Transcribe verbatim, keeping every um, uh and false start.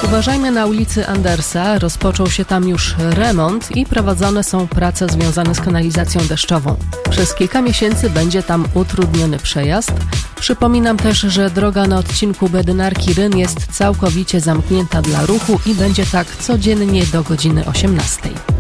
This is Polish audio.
Uważajmy na ulicy Andersa. Rozpoczął się tam już remont i prowadzone są prace związane z kanalizacją deszczową. Przez kilka miesięcy będzie tam utrudniony przejazd. Przypominam też, że droga na odcinku Bedynarki-Ryn jest całkowicie zamknięta dla ruchu i będzie tak codziennie do godziny osiemnastej.